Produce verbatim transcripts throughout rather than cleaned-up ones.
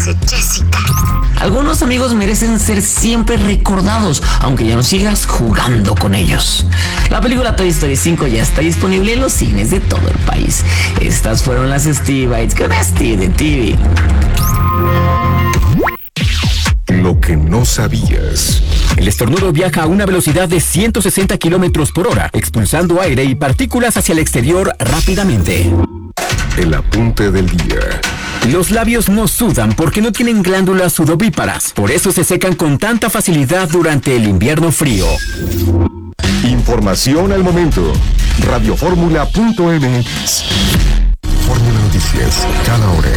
dice Jessica. Algunos amigos merecen ser siempre recordados, aunque ya no sigas jugando con ellos. La película Toy Story cinco ya está disponible en los cines de todo el país. Estas fueron las Steve-Bites con Steve de T V. Lo que no sabías. El estornudo viaja a una velocidad de ciento sesenta kilómetros por hora, expulsando aire y partículas hacia el exterior rápidamente. El apunte del día. Los labios no sudan porque no tienen glándulas sudovíparas. Por eso se secan con tanta facilidad durante el invierno frío. Información al momento. Radioformula punto m x. Fórmula Noticias, cada hora.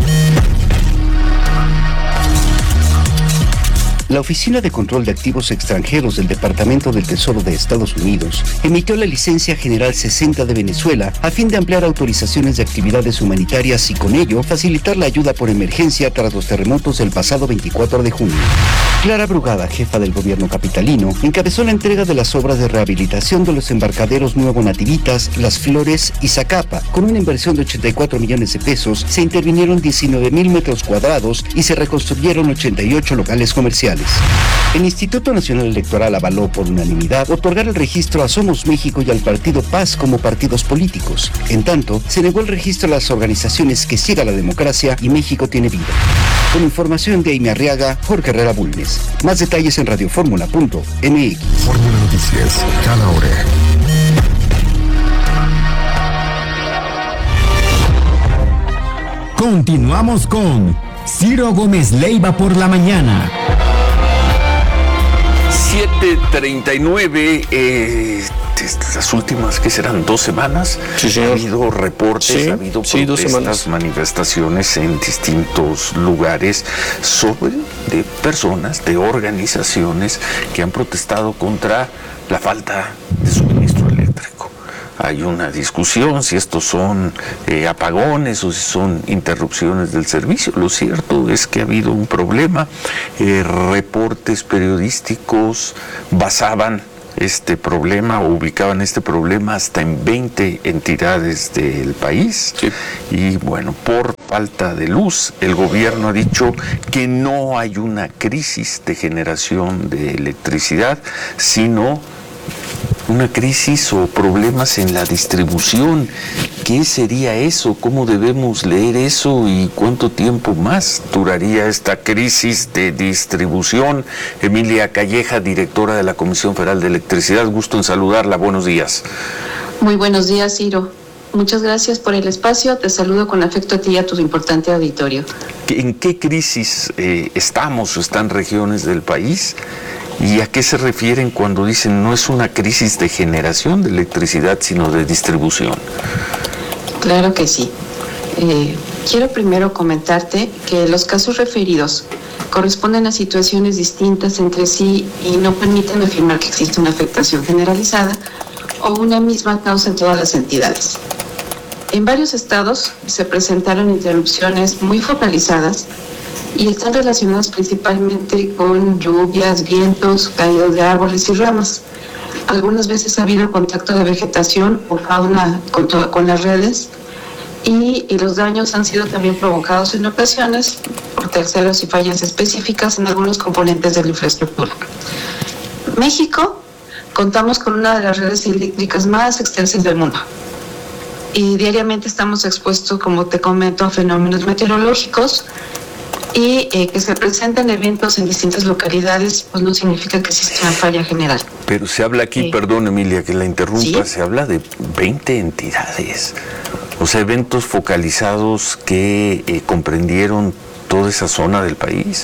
La Oficina de Control de Activos Extranjeros del Departamento del Tesoro de Estados Unidos emitió la Licencia General sesenta de Venezuela a fin de ampliar autorizaciones de actividades humanitarias y con ello facilitar la ayuda por emergencia tras los terremotos del pasado veinticuatro de junio. Clara Brugada, jefa del gobierno capitalino, encabezó la entrega de las obras de rehabilitación de los embarcaderos Nuevo Nativitas, Las Flores y Zacapa. Con una inversión de ochenta y cuatro millones de pesos, se intervinieron diecinueve mil metros cuadrados y se reconstruyeron ochenta y ocho locales comerciales. El Instituto Nacional Electoral avaló por unanimidad otorgar el registro a Somos México y al Partido Paz como partidos políticos. En tanto, se negó el registro a las organizaciones que siga la democracia y México tiene vida. Con información de Amy Arriaga, Jorge Herrera Bulnes. Más detalles en radioformula punto m x. Fórmula Noticias, cada hora. Continuamos con Ciro Gómez Leiva por la mañana. siete treinta y nueve, eh, las últimas, ¿qué serán? ¿Dos semanas? Sí, señor. Ha habido reportes, sí, ha habido sí, protestas, manifestaciones en distintos lugares sobre de personas, de organizaciones que han protestado contra la falta de suministro eléctrico. Hay una discusión si estos son eh, apagones o si son interrupciones del servicio. Lo cierto es que ha habido un problema. Eh, reportes periodísticos basaban este problema o ubicaban este problema hasta en veinte entidades del país. Sí. Y bueno, por falta de luz, el gobierno ha dicho que no hay una crisis de generación de electricidad, sino una crisis o problemas en la distribución. ¿Qué sería eso? ¿Cómo debemos leer eso? ¿Y cuánto tiempo más duraría esta crisis de distribución? Emilia Calleja, directora de la Comisión Federal de Electricidad, gusto en saludarla. Buenos días. Muy buenos días, Ciro. Muchas gracias por el espacio. Te saludo con afecto a ti y a tu importante auditorio. ¿En qué crisis eh, estamos o están regiones del país? ¿Y a qué se refieren cuando dicen no es una crisis de generación de electricidad, sino de distribución? Claro que sí. Eh, quiero primero comentarte que los casos referidos corresponden a situaciones distintas entre sí y no permiten afirmar que existe una afectación generalizada o una misma causa en todas las entidades. En varios estados se presentaron interrupciones muy focalizadas y están relacionadas principalmente con lluvias, vientos, caídas de árboles y ramas. Algunas veces ha habido contacto de vegetación o fauna con, to- con las redes y, y los daños han sido también provocados en ocasiones por terceros y fallas específicas en algunos componentes de la infraestructura. México, contamos con una de las redes eléctricas más extensas del mundo y diariamente estamos expuestos, como te comento, a fenómenos meteorológicos y eh, que se presentan eventos en distintas localidades, pues no significa que exista una falla general. Pero se habla aquí, Sí. perdón Emilia, que la interrumpa, ¿Sí? se habla de veinte entidades, o sea, eventos focalizados que eh, comprendieron toda esa zona del país.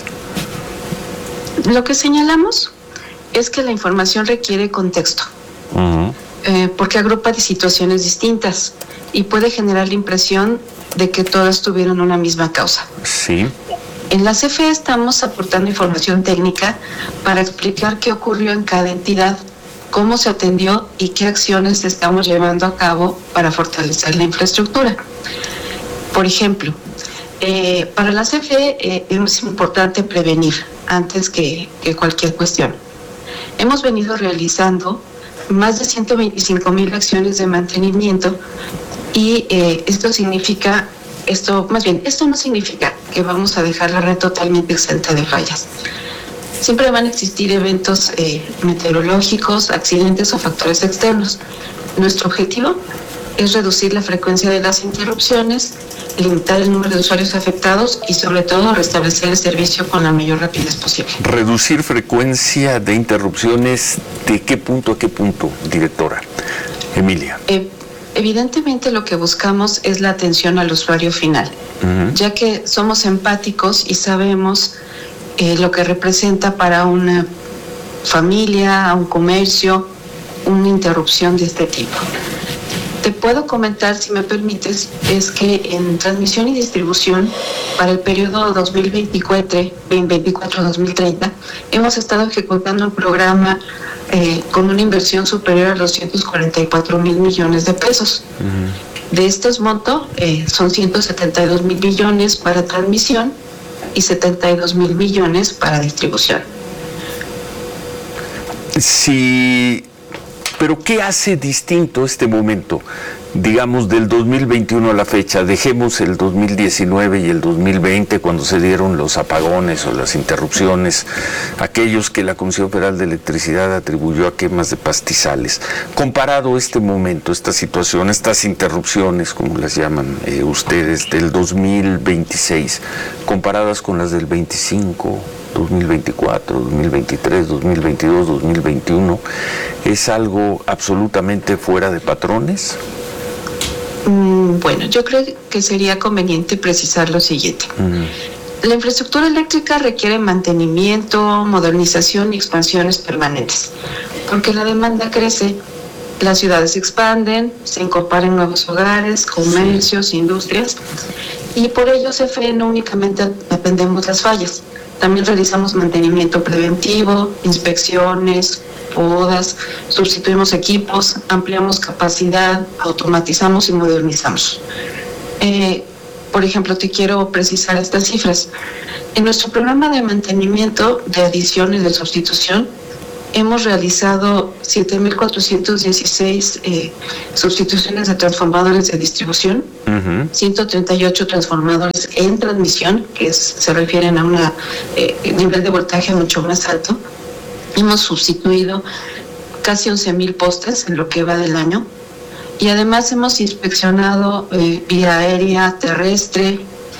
Lo que señalamos es que la información requiere contexto, Uh-huh. eh, porque agrupa de situaciones distintas y puede generar la impresión de que todas tuvieron una misma causa. Sí. En la C F E estamos aportando información técnica para explicar qué ocurrió en cada entidad, cómo se atendió y qué acciones estamos llevando a cabo para fortalecer la infraestructura. Por ejemplo, eh, para la C F E eh, es importante prevenir antes que, que cualquier cuestión. Hemos venido realizando más de ciento veinticinco mil acciones de mantenimiento y eh, esto significa esto, más bien, esto no significa que vamos a dejar la red totalmente exenta de fallas. Siempre van a existir eventos eh, meteorológicos, accidentes o factores externos. Nuestro objetivo es reducir la frecuencia de las interrupciones, limitar el número de usuarios afectados y sobre todo restablecer el servicio con la mayor rapidez posible. Reducir frecuencia de interrupciones, ¿de qué punto a qué punto, directora? Emilia. Eh, evidentemente lo que buscamos es la atención al usuario final, uh-huh. ya que somos empáticos y sabemos eh, lo que representa para una familia, un comercio, una interrupción de este tipo. Te puedo comentar, si me permites, es que en transmisión y distribución para el periodo dos mil veinticuatro a dos mil treinta hemos estado ejecutando un programa eh, con una inversión superior a doscientos cuarenta y cuatro mil millones de pesos. Uh-huh. De estos montos eh, son ciento setenta y dos mil millones para transmisión y setenta y dos mil millones para distribución. Sí. Pero ¿qué hace distinto este momento? Digamos, del dos mil veintiuno a la fecha, dejemos el dos mil diecinueve y el dos mil veinte cuando se dieron los apagones o las interrupciones, aquellos que la Comisión Federal de Electricidad atribuyó a quemas de pastizales. Comparado este momento, esta situación, estas interrupciones, como las llaman eh, ustedes, del dos mil veintiséis, comparadas con las del veinticinco, dos mil veinticuatro, dos mil veintitrés, dos mil veintidós, dos mil veintiuno, ¿es algo absolutamente fuera de patrones? Mm, bueno, yo creo que sería conveniente precisar lo siguiente. Uh-huh. La infraestructura eléctrica requiere mantenimiento, modernización y expansiones permanentes, porque la demanda crece, las ciudades se expanden, se incorporan nuevos hogares, comercios, sí. industrias, y por ello C F E no únicamente atendemos las fallas. También realizamos mantenimiento preventivo, inspecciones, podas, sustituimos equipos, ampliamos capacidad, automatizamos y modernizamos. Eh, por ejemplo, te quiero precisar estas cifras. En nuestro programa de mantenimiento, de adición y de sustitución, hemos realizado siete mil cuatrocientos dieciséis eh, sustituciones de transformadores de distribución, uh-huh. ciento treinta y ocho transformadores en transmisión, que es, se refieren a un eh, nivel de voltaje mucho más alto. Hemos sustituido casi once mil postes en lo que va del año y además hemos inspeccionado eh, vía aérea, terrestre,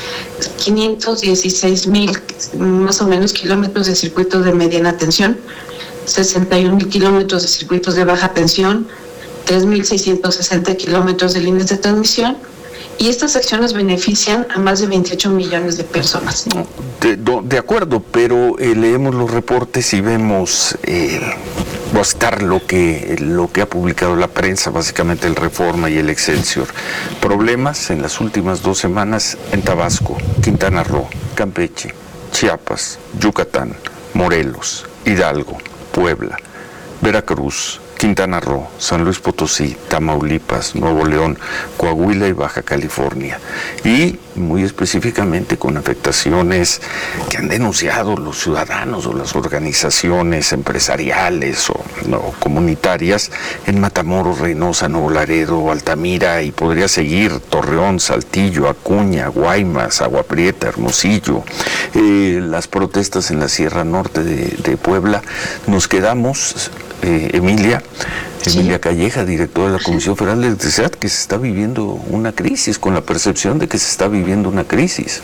quinientos dieciséis mil más o menos kilómetros de circuitos de mediana tensión, sesenta y un mil kilómetros de circuitos de baja tensión, tres mil seiscientos sesenta kilómetros de líneas de transmisión, y estas acciones benefician a más de veintiocho millones de personas. De, de acuerdo, pero eh, leemos los reportes y vemos eh, bastar lo que, lo que ha publicado la prensa, básicamente el Reforma y el Excelsior. Problemas en las últimas dos semanas en Tabasco, Quintana Roo, Campeche, Chiapas, Yucatán, Morelos, Hidalgo, Puebla, Veracruz, Quintana Roo, San Luis Potosí, Tamaulipas, Nuevo León, Coahuila y Baja California. Y muy específicamente con afectaciones que han denunciado los ciudadanos o las organizaciones empresariales o no, comunitarias en Matamoros, Reynosa, Nuevo Laredo, Altamira, y podría seguir Torreón, Saltillo, Acuña, Guaymas, Agua Prieta, Hermosillo, eh, las protestas en la Sierra Norte de, de Puebla. Nos quedamos... Eh, Emilia, Emilia sí. Calleja, directora de la Comisión Federal de Electricidad, que se está viviendo una crisis, con la percepción de que se está viviendo una crisis.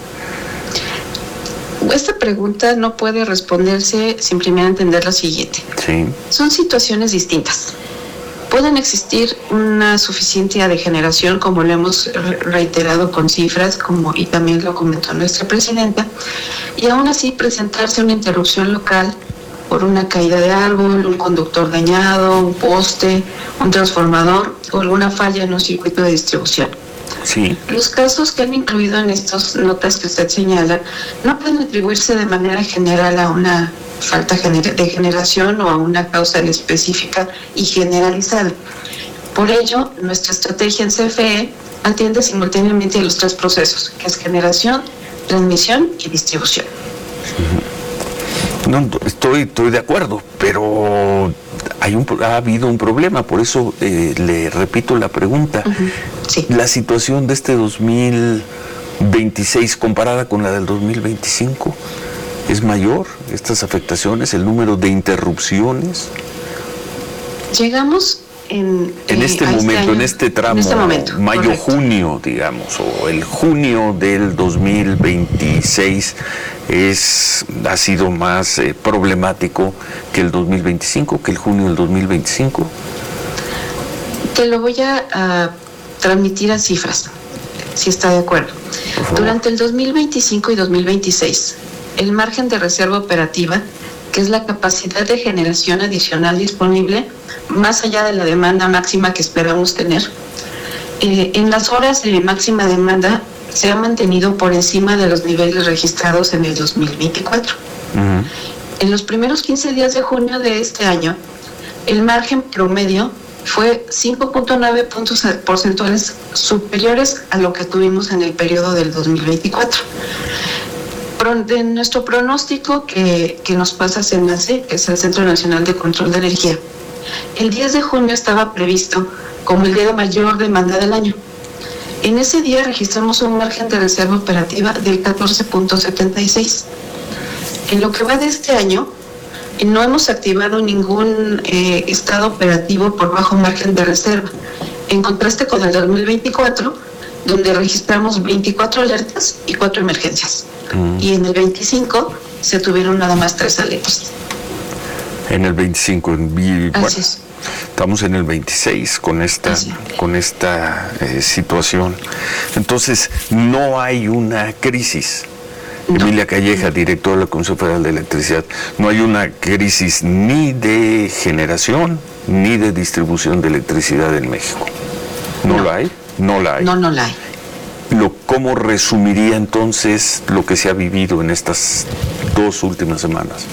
Esta pregunta no puede responderse simplemente entender lo siguiente. Sí. Son situaciones distintas. Pueden existir una suficiencia de generación, como lo hemos reiterado con cifras, como y también lo comentó nuestra presidenta, y aún así presentarse una interrupción local por una caída de árbol, un conductor dañado, un poste, un transformador o alguna falla en un circuito de distribución. Sí. Los casos que han incluido en estas notas que usted señala no pueden atribuirse de manera general a una falta de generación o a una causa específica y generalizada. Por ello, nuestra estrategia en C F E atiende simultáneamente a los tres procesos, que es generación, transmisión y distribución. Uh-huh. No, estoy, estoy de acuerdo, pero hay un, ha habido un problema, por eso eh, le repito la pregunta. Uh-huh. Sí. La situación de este dos mil veintiséis comparada con la del dos mil veinticinco. ¿Es mayor estas afectaciones, el número de interrupciones? Llegamos en, en eh, este a momento, este año, en este tramo, en este momento, mayo-junio, digamos, o el junio del dos mil veintiséis, es, ha sido más eh, problemático que el dos mil veinticinco, que el junio del dos mil veinticinco. Te lo voy a, a transmitir a cifras, si está de acuerdo. Durante el dos mil veinticinco y dos mil veintiséis, el margen de reserva operativa, que es la capacidad de generación adicional disponible, más allá de la demanda máxima que esperamos tener, eh, en las horas de máxima demanda se ha mantenido por encima de los niveles registrados en el dos mil veinticuatro. Uh-huh. En los primeros quince días de junio de este año, el margen promedio fue cinco punto nueve puntos porcentuales superiores a lo que tuvimos en el periodo del dos mil veinticuatro. De nuestro pronóstico que, que nos pasa CENACE, que es el Centro Nacional de Control de Energía, el diez de junio estaba previsto como el día de mayor demanda del año. En ese día registramos un margen de reserva operativa del catorce punto setenta y seis. En lo que va de este año, no hemos activado ningún eh, estado operativo por bajo margen de reserva, en contraste con el dos mil veinticuatro, donde registramos veinticuatro alertas y cuatro emergencias. Mm. Y en el veinticinco se tuvieron nada más tres alertas. En el veinticinco, en, bueno, estamos en el veintiséis con esta, con esta eh, situación. Entonces, no hay una crisis. No. Emilia Calleja, directora de la Comisión Federal de Electricidad, no hay una crisis ni de generación ni de distribución de electricidad en México. ¿No, no. la hay? No la hay. No, no la hay. Lo, ¿Cómo resumiría entonces lo que se ha vivido en estas dos últimas semanas?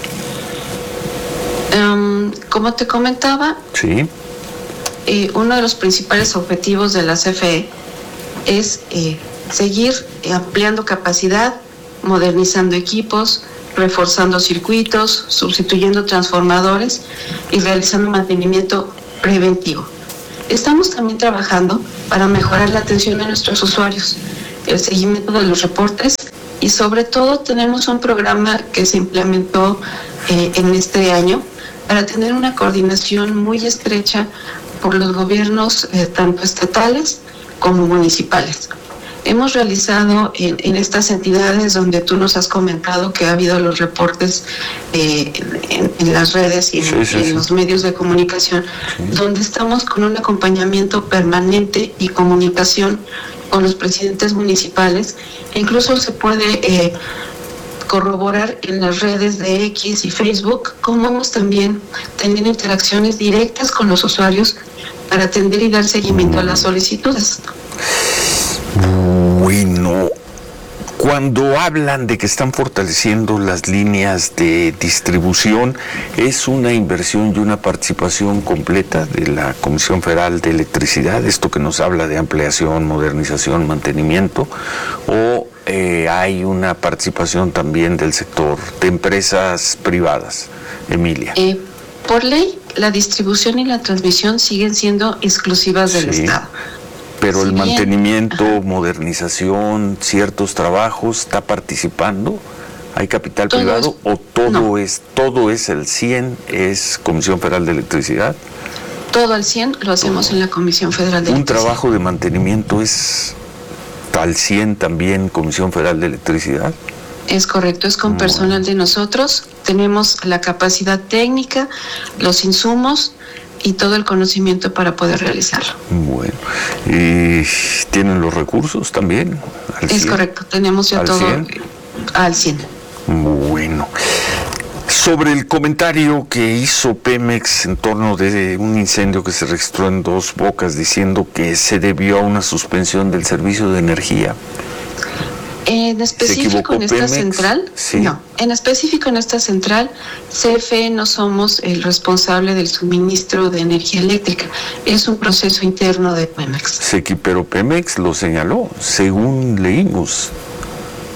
Um, como te comentaba, sí. eh, uno de los principales objetivos de la C F E es eh, seguir ampliando capacidad, modernizando equipos, reforzando circuitos, sustituyendo transformadores y realizando mantenimiento preventivo. Estamos también trabajando para mejorar la atención a nuestros usuarios, el seguimiento de los reportes y sobre todo tenemos un programa que se implementó eh, en este año para tener una coordinación muy estrecha por los gobiernos eh, tanto estatales como municipales. Hemos realizado en, en estas entidades donde tú nos has comentado que ha habido los reportes eh, en, en las redes y en, sí, sí, en sí. los medios de comunicación, sí. donde estamos con un acompañamiento permanente y comunicación con los presidentes municipales. E incluso se puede eh, corroborar en las redes de X y Facebook cómo vamos también teniendo interacciones directas con los usuarios para atender y dar seguimiento a las solicitudes. Bueno, cuando hablan de que están fortaleciendo las líneas de distribución, ¿es una inversión y una participación completa de la Comisión Federal de Electricidad, esto que nos habla de ampliación, modernización, mantenimiento, o eh, hay una participación también del sector, de empresas privadas? Emilia. Eh, por ley, la distribución y la transmisión siguen siendo exclusivas del sí. Estado. Pero si el bien, mantenimiento, ajá. modernización, ciertos trabajos, ¿está participando? ¿Hay capital todo privado es, o todo no. es todo es el cien, es Comisión Federal de Electricidad? Todo al cien lo hacemos todo. En la Comisión Federal de ¿Un Electricidad. ¿Un trabajo de mantenimiento es al cien también Comisión Federal de Electricidad? Es correcto, es con personal de nosotros. Tenemos la capacidad técnica, los insumos y todo el conocimiento para poder realizarlo. Bueno, ¿y tienen los recursos también? ¿Al es cien? Correcto, tenemos ya todo cien? Al cien. Bueno, sobre el comentario que hizo Pemex en torno de un incendio que se registró en Dos Bocas, diciendo que se debió a una suspensión del servicio de energía. En específico en esta Pemex? central, sí. no, en específico en esta central, C F E no somos el responsable del suministro de energía eléctrica, es un proceso interno de Pemex. Sí, pero Pemex lo señaló, según leímos.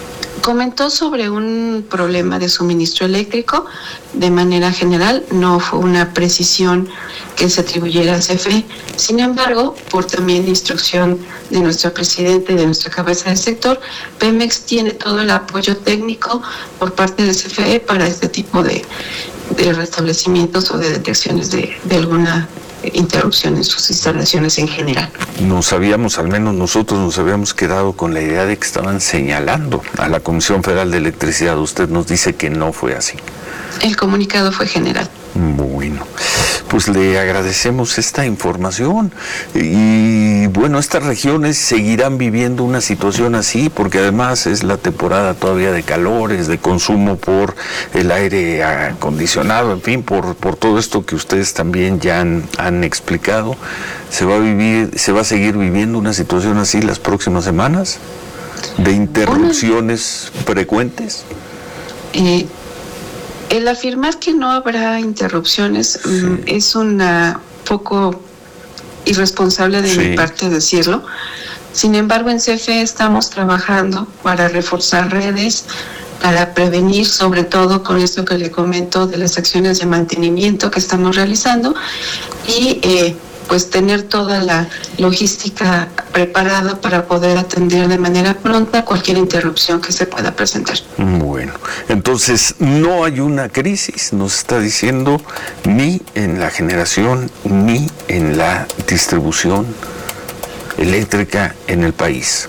Comentó sobre un problema de suministro eléctrico. De manera general, no fue una precisión que se atribuyera a C F E. Sin embargo, por también instrucción de nuestro presidente y de nuestra cabeza de sector, Pemex tiene todo el apoyo técnico por parte de C F E para este tipo de, de restablecimientos o de detecciones de, de alguna interrupción en sus instalaciones en general. Nos habíamos, al menos nosotros nos habíamos quedado con la idea de que estaban señalando a la Comisión Federal de Electricidad. Usted nos dice que no fue así. El comunicado fue general. Bueno, pues le agradecemos esta información y bueno, estas regiones seguirán viviendo una situación así porque además es la temporada todavía de calores, de consumo por el aire acondicionado, en fin, por, por todo esto que ustedes también ya han, han explicado. ¿Se va a vivir, se va a seguir viviendo una situación así las próximas semanas? ¿De interrupciones frecuentes? Eh, El afirmar que no habrá interrupciones sí. um, es una poco irresponsable de sí. mi parte decirlo. Sin embargo, en C F E estamos trabajando para reforzar redes, para prevenir, sobre todo con esto que le comento de las acciones de mantenimiento que estamos realizando y eh, pues tener toda la logística preparada para poder atender de manera pronta cualquier interrupción que se pueda presentar. Bueno, entonces no hay una crisis, nos está diciendo, ni en la generación ni en la distribución eléctrica en el país.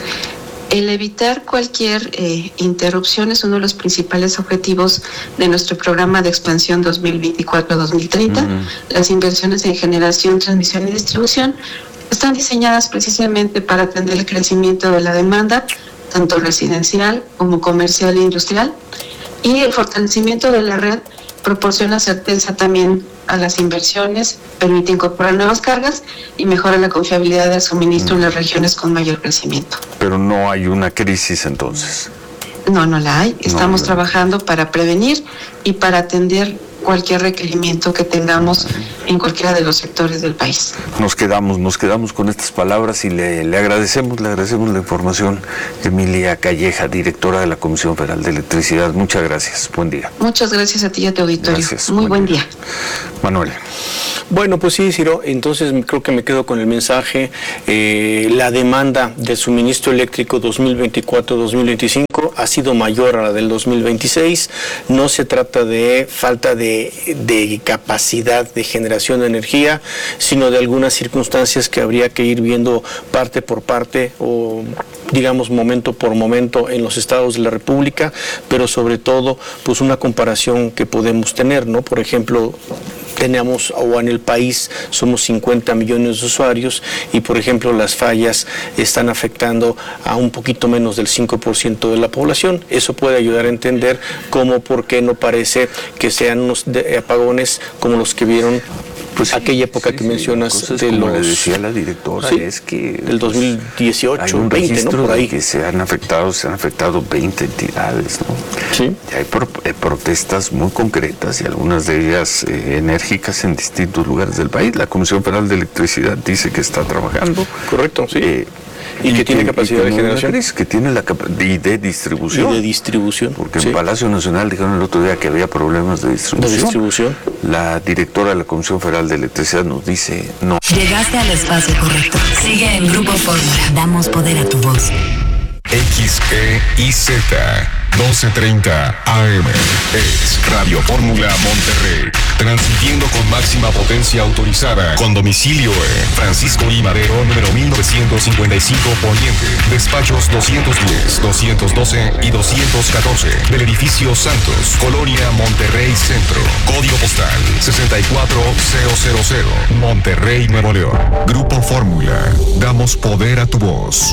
El evitar cualquier eh, interrupción es uno de los principales objetivos de nuestro programa de expansión dos mil veinticuatro a dos mil treinta. Uh-huh. Las inversiones en generación, transmisión y distribución están diseñadas precisamente para atender el crecimiento de la demanda, tanto residencial como comercial e industrial, y el fortalecimiento de la red proporciona certeza también a las inversiones, permite incorporar nuevas cargas y mejora la confiabilidad del suministro en las regiones con mayor crecimiento. Pero no hay una crisis entonces. No, no la hay. Estamos no, no. trabajando para prevenir y para atender cualquier requerimiento que tengamos en cualquiera de los sectores del país. Nos quedamos, nos quedamos con estas palabras y le, le agradecemos, le agradecemos la información. Emilia Calleja, directora de la Comisión Federal de Electricidad. Muchas gracias. Buen día. Muchas gracias a ti y a tu auditorio. Gracias. Muy buen, buen día. día. Manuel. Bueno, pues sí, Ciro, entonces creo que me quedo con el mensaje. Eh, la demanda del suministro eléctrico dos mil veinticuatro dos mil veinticinco ha sido mayor a la del dos mil veintiséis. No se trata de falta de, de capacidad de generación de energía, sino de algunas circunstancias que habría que ir viendo parte por parte o digamos momento por momento en los estados de la República, pero sobre todo pues una comparación que podemos tener, ¿no? Por ejemplo, tenemos, o en el país somos cincuenta millones de usuarios y por ejemplo las fallas están afectando a un poquito menos del cinco por ciento de la población. Eso puede ayudar a entender cómo, por qué no parece que sean unos apagones como los que vieron pues aquella época sí, que sí, mencionas de como los, le decía la directora, sí, es que del dos mil dieciocho, hay un veinte, ¿no? Por ahí que se han afectado, se han afectado veinte entidades, ¿no? Sí. Y hay pro, eh, protestas muy concretas y algunas de ellas eh, enérgicas en distintos lugares del país. La Comisión Federal de Electricidad dice que está trabajando. Correcto, sí. Eh, Y, y que tiene que, capacidad que de generación. Crisis, que tiene la capacidad y de distribución. Y de distribución. Porque sí. en Palacio Nacional dijeron el otro día que había problemas de distribución. De distribución. La directora de la Comisión Federal de Electricidad nos dice no. Llegaste al espacio correcto. Sigue en Grupo Fórmula. Damos poder a tu voz. X E I Z doce treinta A M es Radio Fórmula Monterrey, transmitiendo con máxima potencia autorizada, con domicilio en Francisco I. Madero, número mil novecientos cincuenta y cinco Poniente, despachos doscientos diez, doscientos doce y doscientos catorce, del edificio Santos, Colonia Monterrey Centro, código postal sesenta y cuatro mil, Monterrey, Nuevo León. Grupo Fórmula, damos poder a tu voz.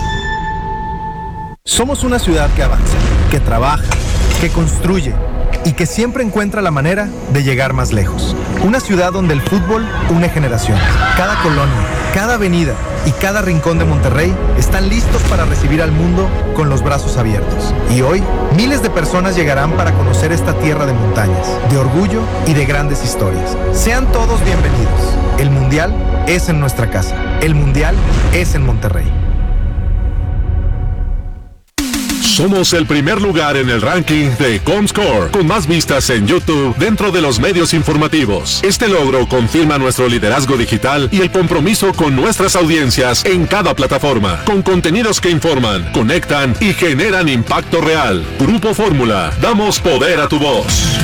Somos una ciudad que avanza, que trabaja, que construye y que siempre encuentra la manera de llegar más lejos. Una ciudad donde el fútbol une generaciones. Cada colonia, cada avenida y cada rincón de Monterrey están listos para recibir al mundo con los brazos abiertos. Y hoy, miles de personas llegarán para conocer esta tierra de montañas, de orgullo y de grandes historias. Sean todos bienvenidos. El Mundial es en nuestra casa. El Mundial es en Monterrey. Somos el primer lugar en el ranking de Comscore, con más vistas en YouTube dentro de los medios informativos. Este logro confirma nuestro liderazgo digital y el compromiso con nuestras audiencias en cada plataforma, con contenidos que informan, conectan y generan impacto real. Grupo Fórmula, damos poder a tu voz.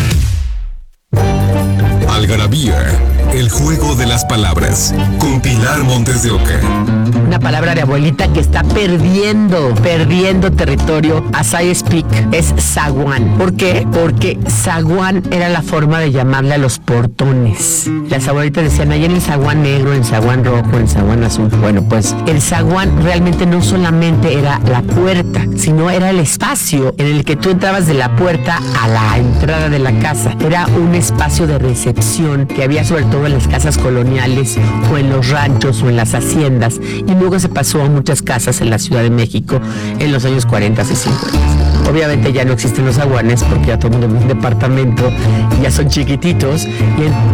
Algarabía, el juego de las palabras, con Pilar Montes de Oca. Una palabra de abuelita que está perdiendo, perdiendo territorio. As I speak, es zaguán. ¿Por qué? Porque zaguán era la forma de llamarle a los portones. Las abuelitas decían, ahí en el zaguán negro, en zaguán rojo, en zaguán azul. Bueno, pues el zaguán realmente no solamente era la puerta, sino era el espacio en el que tú entrabas de la puerta a la entrada de la casa. Era un espacio de recepción que había sobre todo en las casas coloniales o en los ranchos o en las haciendas, y luego se pasó a muchas casas en la Ciudad de México en los años cuarenta y cincuenta. Obviamente ya no existen los zaguanes porque ya todo el mundo vive en un departamento, ya son chiquititos y en...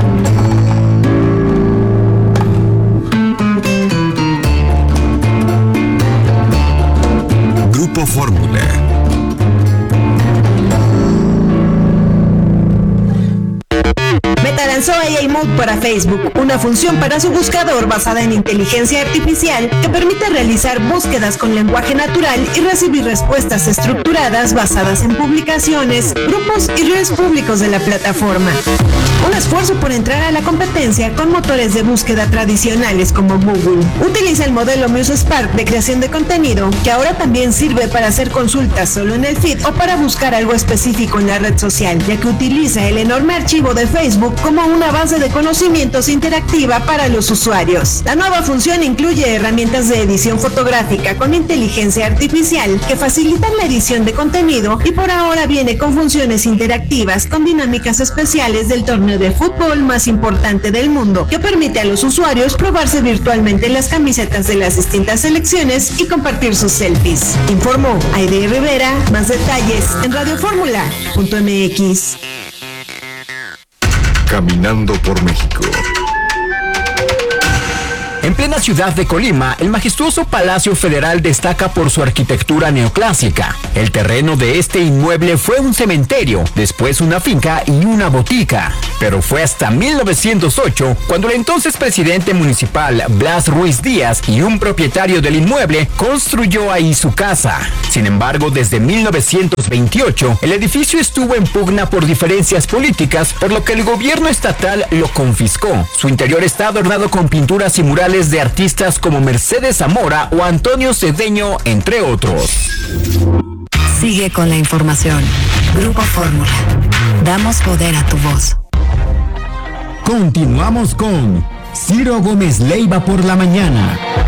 Grupo Fórmula. Meta lanzó A I Mode para Facebook, una función para su buscador basada en inteligencia artificial que permite realizar búsquedas con lenguaje natural y recibir respuestas estructuradas basadas en publicaciones, grupos y redes públicos de la plataforma. Un esfuerzo por entrar a la competencia con motores de búsqueda tradicionales como Google. Utiliza el modelo MuseSpark de creación de contenido, que ahora también sirve para hacer consultas solo en el feed o para buscar algo específico en la red social, ya que utiliza el enorme archivo de Facebook como una base de conocimientos interactiva para los usuarios. La nueva función incluye herramientas de edición fotográfica con inteligencia artificial que facilitan la edición de contenido, y por ahora viene con funciones interactivas con dinámicas especiales del torneo de fútbol más importante del mundo, que permite a los usuarios probarse virtualmente las camisetas de las distintas selecciones y compartir sus selfies. Informó Aide Rivera. Más detalles en radio fórmula punto m x. Caminando por México. En plena ciudad de Colima, el majestuoso Palacio Federal destaca por su arquitectura neoclásica. El terreno de este inmueble fue un cementerio, después una finca y una botica. Pero fue hasta mil novecientos ocho cuando el entonces presidente municipal Blas Ruiz Díaz y un propietario del inmueble construyó ahí su casa. Sin embargo, desde mil novecientos veintiocho, el edificio estuvo en pugna por diferencias políticas, por lo que el gobierno estatal lo confiscó. Su interior está adornado con pinturas y murales de artistas como Mercedes Zamora o Antonio Cedeño, entre otros. Sigue con la información. Grupo Fórmula. Damos poder a tu voz. Continuamos con Ciro Gómez Leiva por la mañana.